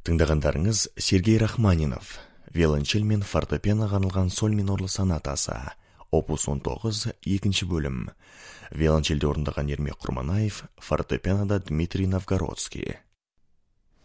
Тыңдағандарыңыз Сергей Рахманинов, виолончель мен фортепианоға арналған соль минорлы сонатасы, опус 19, екінші бөлім. Виолончельде орындаған Ермек Құрманаев, фортепианода Дмитрий Новгородский.